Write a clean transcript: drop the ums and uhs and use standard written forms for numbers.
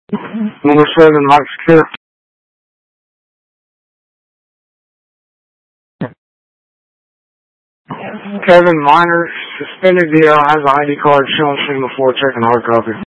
Number 7, Mike Secure. Kevin Minor, suspended DL, has an ID card showing signal 4, checking hard copy.